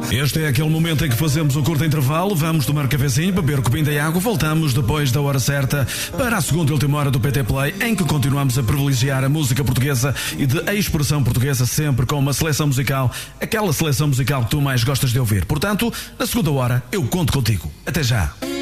Este é aquele momento em que fazemos um curto intervalo, vamos tomar um cafezinho, beber um copinho de água, voltamos depois da hora certa para a segunda e última hora do PT Play, em que continuamos a privilegiar a música portuguesa e de expressão portuguesa, sempre com uma seleção musical, aquela seleção musical que tu mais gostas de ouvir. Portanto, na segunda hora, eu conto contigo. Até já!